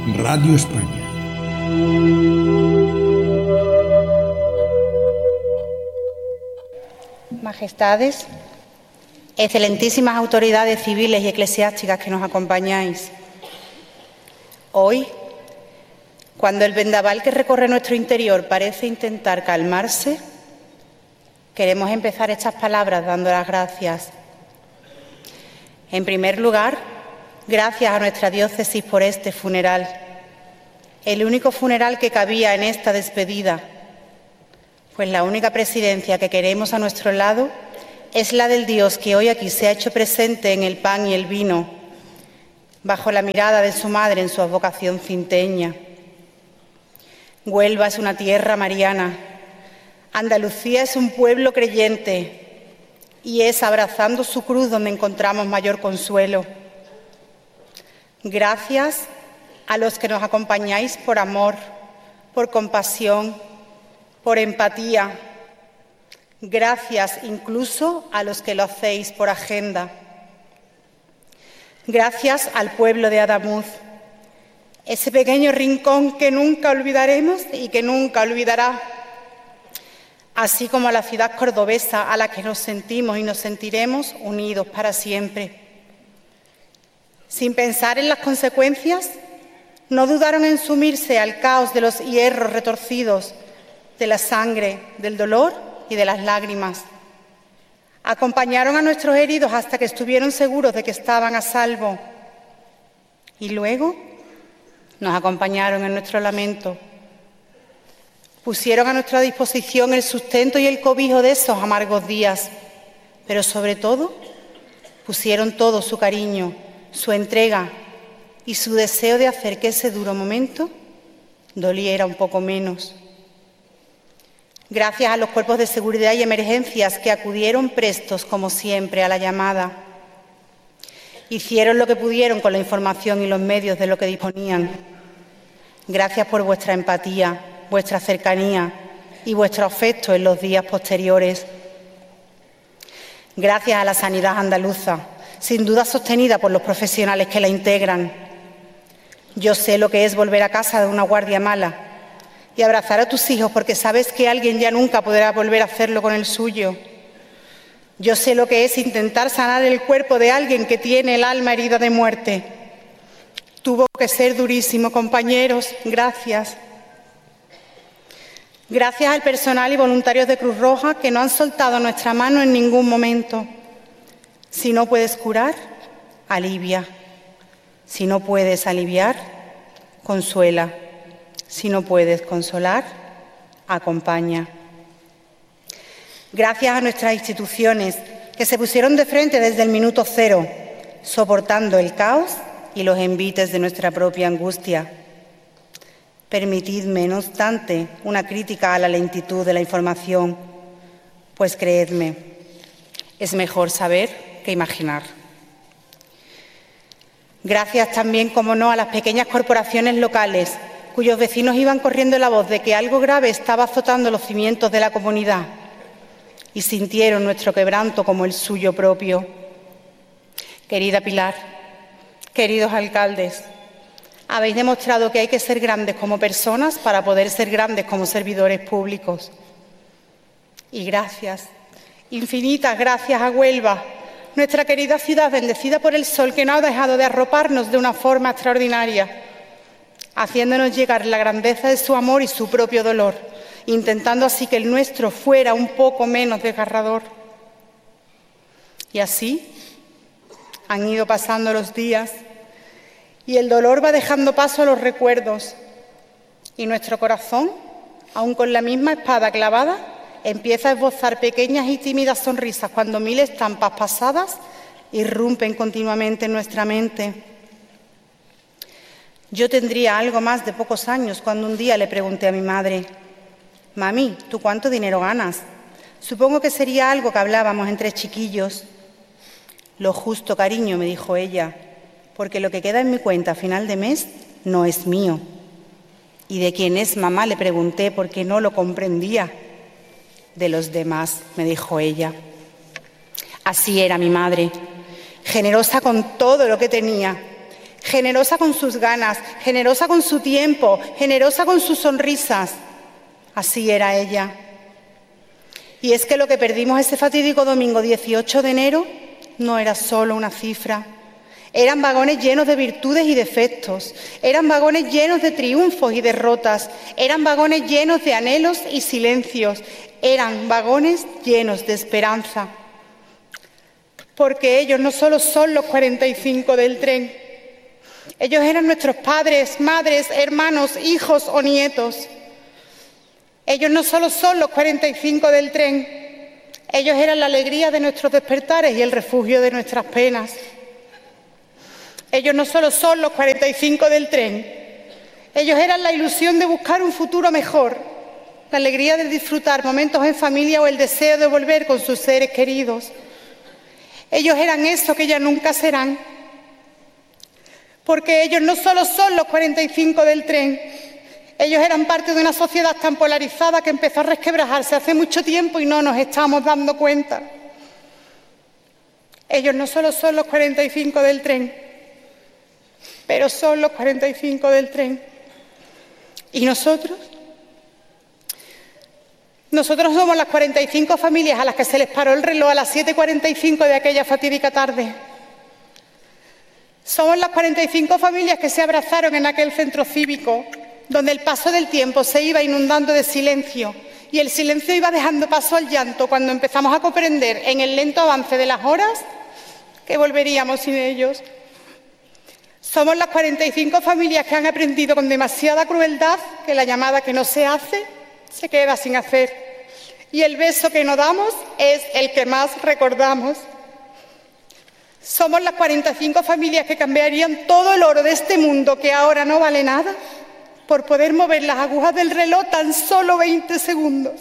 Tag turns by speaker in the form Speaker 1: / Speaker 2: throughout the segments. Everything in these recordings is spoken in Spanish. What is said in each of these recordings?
Speaker 1: Radio España.
Speaker 2: Majestades, excelentísimas autoridades civiles y eclesiásticas que nos acompañáis. Hoy, cuando el vendaval que recorre nuestro interior parece intentar calmarse, queremos empezar estas palabras dando las gracias. En primer lugar, gracias a nuestra diócesis por este funeral, el único funeral que cabía en esta despedida, pues la única presidencia que queremos a nuestro lado es la del Dios que hoy aquí se ha hecho presente en el pan y el vino, bajo la mirada de su madre en su advocación cinteña. Huelva es una tierra mariana, Andalucía es un pueblo creyente y es abrazando su cruz donde encontramos mayor consuelo. Gracias a los que nos acompañáis por amor, por compasión, por empatía. Gracias incluso a los que lo hacéis por agenda. Gracias al pueblo de Adamuz, ese pequeño rincón que nunca olvidaremos y que nunca olvidará, así como a la ciudad cordobesa a la que nos sentimos y nos sentiremos unidos para siempre. Sin pensar en las consecuencias, no dudaron en sumirse al caos de los hierros retorcidos, de la sangre, del dolor y de las lágrimas. Acompañaron a nuestros heridos hasta que estuvieron seguros de que estaban a salvo. Y luego nos acompañaron en nuestro lamento. Pusieron a nuestra disposición el sustento y el cobijo de esos amargos días, pero sobre todo pusieron todo su cariño, su entrega y su deseo de hacer que ese duro momento doliera un poco menos. Gracias a los cuerpos de seguridad y emergencias que acudieron prestos, como siempre, a la llamada. Hicieron lo que pudieron con la información y los medios de lo que disponían. Gracias por vuestra empatía, vuestra cercanía y vuestro afecto en los días posteriores. Gracias a la sanidad andaluza, sin duda sostenida por los profesionales que la integran. Yo sé lo que es volver a casa de una guardia mala y abrazar a tus hijos porque sabes que alguien ya nunca podrá volver a hacerlo con el suyo. Yo sé lo que es intentar sanar el cuerpo de alguien que tiene el alma herida de muerte. Tuvo que ser durísimo, compañeros. Gracias. Gracias al personal y voluntarios de Cruz Roja que no han soltado nuestra mano en ningún momento. Si no puedes curar, alivia. Si no puedes aliviar, consuela. Si no puedes consolar, acompaña. Gracias a nuestras instituciones que se pusieron de frente desde el minuto cero, soportando el caos y los envites de nuestra propia angustia. Permitidme, no obstante, una crítica a la lentitud de la información, pues creedme, es mejor saber que imaginar. Gracias también, como no, a las pequeñas corporaciones locales, cuyos vecinos iban corriendo la voz de que algo grave estaba azotando los cimientos de la comunidad y sintieron nuestro quebranto como el suyo propio. Querida Pilar, queridos alcaldes, habéis demostrado que hay que ser grandes como personas para poder ser grandes como servidores públicos. Y gracias, infinitas gracias a Huelva, nuestra querida ciudad bendecida por el sol que no ha dejado de arroparnos de una forma extraordinaria, haciéndonos llegar la grandeza de su amor y su propio dolor, intentando así que el nuestro fuera un poco menos desgarrador. Y así han ido pasando los días y el dolor va dejando paso a los recuerdos y nuestro corazón, aun con la misma espada clavada, empieza a esbozar pequeñas y tímidas sonrisas cuando mil estampas pasadas irrumpen continuamente en nuestra mente. Yo tendría algo más de pocos años cuando un día le pregunté a mi madre: «Mami, ¿tú cuánto dinero ganas?» Supongo que sería algo que hablábamos entre chiquillos. «Lo justo, cariño», me dijo ella, «porque lo que queda en mi cuenta a final de mes no es mío». «¿Y de quién es, mamá?», le pregunté porque no lo comprendía. «De los demás», me dijo ella. Así era mi madre, generosa con todo lo que tenía, generosa con sus ganas, generosa con su tiempo, generosa con sus sonrisas. Así era ella. Y es que lo que perdimos ese fatídico domingo 18 de enero no era solo una cifra. Eran vagones llenos de virtudes y defectos, eran vagones llenos de triunfos y derrotas, eran vagones llenos de anhelos y silencios, eran vagones llenos de esperanza. Porque ellos no solo son los 45 del tren, ellos eran nuestros padres, madres, hermanos, hijos o nietos. Ellos no solo son los 45 del tren, ellos eran la alegría de nuestros despertares y el refugio de nuestras penas. Ellos no solo son los 45 del tren, ellos eran la ilusión de buscar un futuro mejor, la alegría de disfrutar momentos en familia o el deseo de volver con sus seres queridos. Ellos eran eso que ya nunca serán, porque ellos no solo son los 45 del tren, ellos eran parte de una sociedad tan polarizada que empezó a resquebrajarse hace mucho tiempo y no nos estamos dando cuenta. Ellos no solo son los 45 del tren, pero son los 45 del tren. ¿Y nosotros? Nosotros somos las 45 familias a las que se les paró el reloj a las 7:45 de aquella fatídica tarde. Somos las 45 familias que se abrazaron en aquel centro cívico, donde el paso del tiempo se iba inundando de silencio y el silencio iba dejando paso al llanto cuando empezamos a comprender en el lento avance de las horas que volveríamos sin ellos. Somos las 45 familias que han aprendido con demasiada crueldad que la llamada que no se hace se queda sin hacer y el beso que no damos es el que más recordamos. Somos las 45 familias que cambiarían todo el oro de este mundo que ahora no vale nada por poder mover las agujas del reloj tan solo 20 segundos.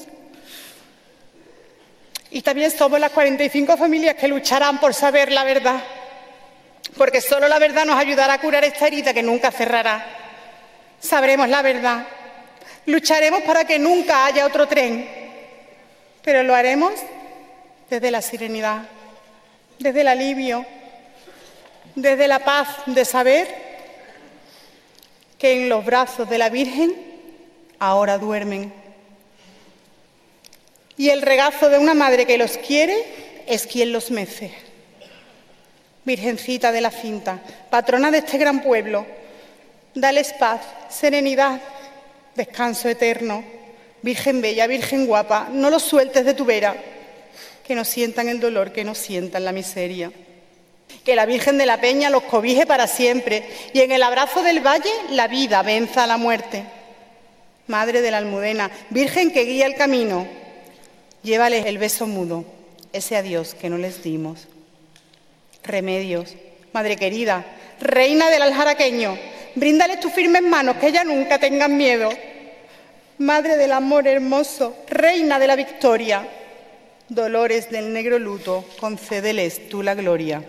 Speaker 2: Y también somos las 45 familias que lucharán por saber la verdad, porque solo la verdad nos ayudará a curar esta herida que nunca cerrará. Sabremos la verdad, lucharemos para que nunca haya otro tren, pero lo haremos desde la serenidad, desde el alivio, desde la paz de saber que en los brazos de la Virgen ahora duermen. Y el regazo de una madre que los quiere es quien los mece. Virgencita de la Cinta, patrona de este gran pueblo, dales paz, serenidad, descanso eterno. Virgen bella, Virgen guapa, no los sueltes de tu vera, que no sientan el dolor, que no sientan la miseria. Que la Virgen de la Peña los cobije para siempre y en el abrazo del valle la vida venza a la muerte. Madre de la Almudena, Virgen que guía el camino, llévales el beso mudo, ese adiós que no les dimos. Remedios, Madre querida, Reina del Aljaraqueño, bríndales tus firmes manos que ya nunca tengan miedo. Madre del amor hermoso, Reina de la victoria, Dolores del negro luto, concédeles tú la gloria.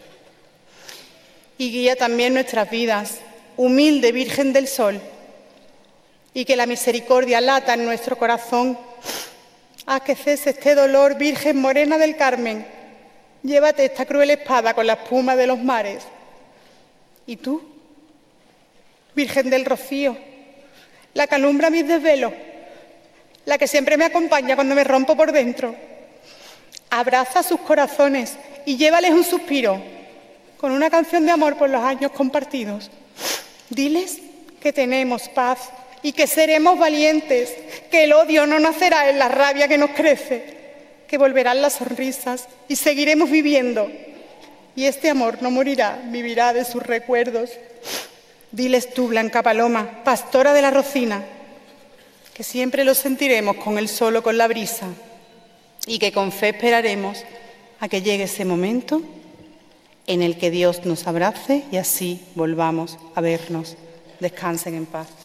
Speaker 2: Y guía también nuestras vidas, humilde Virgen del Sol, y que la misericordia lata en nuestro corazón. Haz que cese este dolor, Virgen morena del Carmen, llévate esta cruel espada con la espuma de los mares. ¿Y tú, Virgen del Rocío, la que alumbra mis desvelos, la que siempre me acompaña cuando me rompo por dentro? Abraza sus corazones y llévales un suspiro con una canción de amor por los años compartidos. Diles que tenemos paz y que seremos valientes, que el odio no nacerá en la rabia que nos crece, que volverán las sonrisas y seguiremos viviendo. Y este amor no morirá, vivirá de sus recuerdos. Diles tú, Blanca Paloma, pastora de la Rocina, que siempre lo sentiremos con el sol o con la brisa y que con fe esperaremos a que llegue ese momento en el que Dios nos abrace y así volvamos a vernos. Descansen en paz.